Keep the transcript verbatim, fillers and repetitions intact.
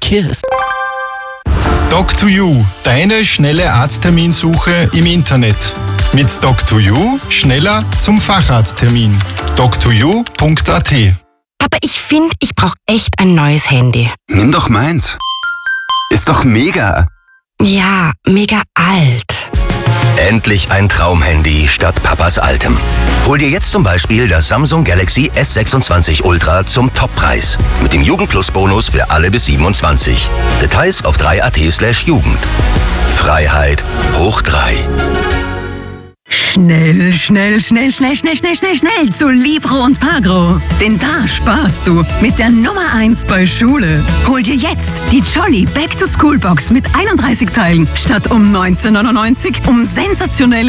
Cheers. Doc to You, deine schnelle Arztterminsuche im Internet. Mit Doc to You schneller zum Facharzttermin. doc to you punkt a t. Aber ich finde, ich brauche echt ein neues Handy. Nimm doch meins. Ist doch mega. Ja, mega alt. Endlich ein Traumhandy statt Papas altem. Hol dir jetzt zum Beispiel das Samsung Galaxy S sechsundzwanzig Ultra zum Toppreis. Mit dem Jugend-Plus-Bonus für alle bis siebenundzwanzig. Details auf drei punkt a t slash Jugend. Freiheit hoch drei. Schnell, schnell, schnell, schnell, schnell, schnell, schnell, schnell zu Libro und Pagro. Denn da sparst du mit der Nummer eins bei Schule. Hol dir jetzt die Jolly Back to School Box mit einunddreißig Teilen statt um neunzehn neunundneunzig um sensationelle